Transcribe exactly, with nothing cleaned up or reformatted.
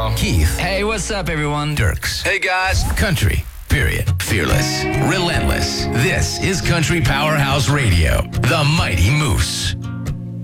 Joe. Keith. Hey, what's up, everyone? Dirks. Hey, guys. Country, period. Fearless. Relentless. This is Country Powerhouse Radio. The Mighty Moose.